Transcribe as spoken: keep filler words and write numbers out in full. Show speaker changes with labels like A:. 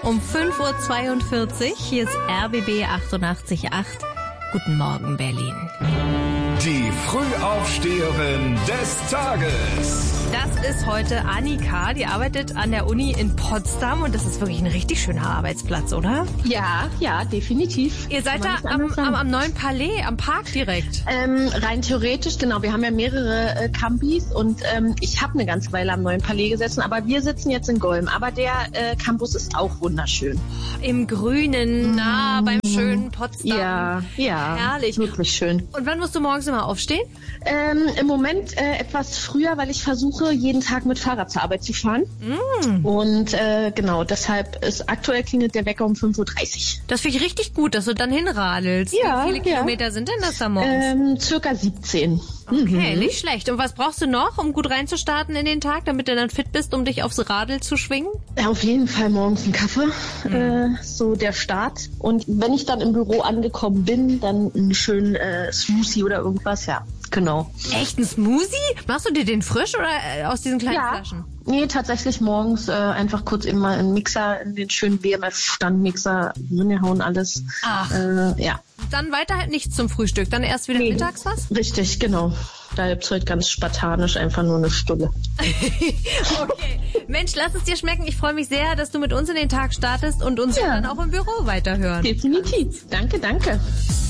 A: um fünf Uhr zweiundvierzig. Hier ist R B B achtundachtzig Komma acht. Guten Morgen, Berlin.
B: Die Frühaufsteherin des Tages.
A: Das ist heute Annika, die arbeitet an der Uni in Potsdam und das ist wirklich ein richtig schöner Arbeitsplatz, oder?
C: Ja, ja, definitiv.
A: Ihr seid da am, am, am neuen Palais, am Park direkt.
C: Ähm, rein theoretisch, genau. Wir haben ja mehrere äh, Campis und ähm, ich habe eine ganze Weile am neuen Palais gesessen, aber wir sitzen jetzt in Golm. Aber der äh, Campus ist auch wunderschön.
A: Im Grünen, nah beim schönen Potsdam.
C: Ja, ja.
A: Herrlich.
C: Wirklich schön.
A: Und wann musst du morgens immer aufstehen?
C: Ähm, Im Moment äh, etwas früher, weil ich versuche, jeden Tag mit Fahrrad zur Arbeit zu fahren. Mm. Und äh, genau, deshalb ist aktuell klingelt der Wecker um fünf Uhr dreißig.
A: Das finde ich richtig gut, dass du dann hinradelst.
C: Ja,
A: Wie viele
C: ja.
A: Kilometer sind denn das da morgens?
C: Ähm, circa siebzehn.
A: Okay,
C: Mhm.
A: nicht schlecht. Und was brauchst du noch, um gut reinzustarten in den Tag, damit du dann fit bist, um dich aufs Radl zu schwingen?
C: Ja, auf jeden Fall morgens einen Kaffee,
A: Mhm.
C: äh, so der Start. Und wenn ich dann im Büro angekommen bin, dann einen schönen äh, Smoothie oder irgendwas, ja, genau.
A: Echt, ein Smoothie? Machst du dir den frisch oder äh, aus diesen kleinen
C: Ja.
A: Flaschen?
C: Nee, tatsächlich morgens äh, einfach kurz eben mal einen Mixer, in den schönen B M F-Standmixer hinhauen, alles.
A: Ach.
C: Äh, ja.
A: Dann weiter halt nichts zum Frühstück, dann erst wieder
C: Nee.
A: mittags was?
C: Richtig, genau. Da gibt's heute ganz spartanisch einfach nur eine Stulle.
A: Okay. Mensch, lass es dir schmecken. Ich freue mich sehr, dass du mit uns in den Tag startest und uns
C: Ja.
A: dann auch im Büro weiterhören.
C: Definitiv. Danke, danke.